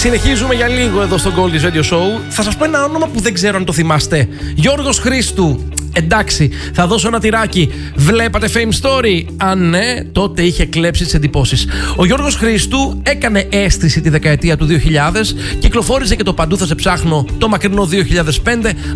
Συνεχίζουμε για λίγο εδώ στο Goldie's Radio Show. Θα σας πω ένα όνομα που δεν ξέρω αν το θυμάστε. Γιώργος Χρήστου. Εντάξει, θα δώσω ένα τυράκι. Βλέπατε Fame Story? Αν ναι, τότε είχε κλέψει τις εντυπώσεις. Ο Γιώργος Χρήστου έκανε αίσθηση τη δεκαετία του 2000, κυκλοφόρησε και το Παντού θα σε ψάχνω το μακρινό 2005,